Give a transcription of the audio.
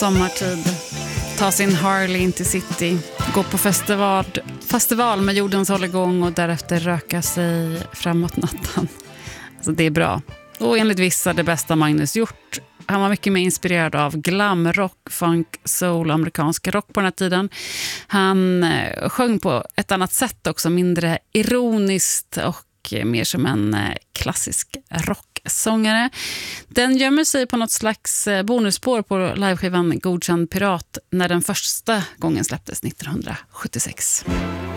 sommartid. Ta sin Harley in till city. Gå på festival med jordens hålligång och därefter röka sig framåt natten. Alltså det är bra. Och enligt vissa det bästa Magnus gjort. Han var mycket mer inspirerad av glam, rock, funk, soul, amerikansk rock på den här tiden. Han sjöng på ett annat sätt också, mindre ironiskt och mer som en klassisk rocksångare. Den gömmer sig på något slags bonusspår på liveskivan Godkänd Pirat när den första gången släpptes 1976.